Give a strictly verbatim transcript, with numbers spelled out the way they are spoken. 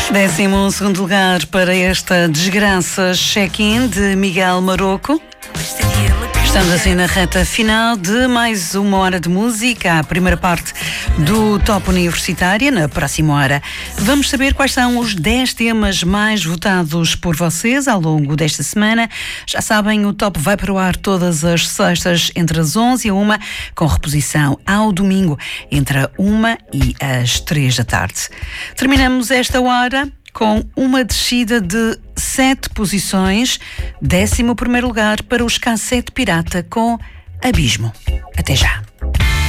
Décimo segundo lugar para esta desgraça check-in de Miguel Maroco. Estamos assim na reta final de mais uma hora de música, a primeira parte do Top Universitária. Na próxima hora vamos saber quais são os dez temas mais votados por vocês ao longo desta semana. Já sabem, o Top vai para o ar todas as sextas entre as onze e a uma, com reposição ao domingo entre a uma e as três da tarde. Terminamos esta hora com uma descida de sete posições, décimo primeiro lugar para os Cassete Pirata com Abismo. Até já.